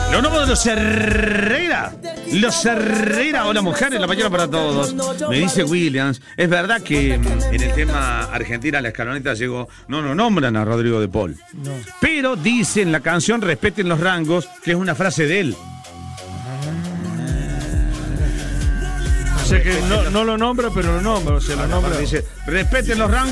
Los nuevos de los Herrera. Los Herrera. Hola, mujeres, la mañana para todos. Me dice Williams. Es verdad que en el tema Argentina la escaloneta llegó. No lo nombran a Rodrigo de Paul. No. Pero dice en la canción respeten los rangos, que es una frase de él. O sea que no lo nombra, pero lo nombra. O sea, lo nombra. Dice respeten los rangos.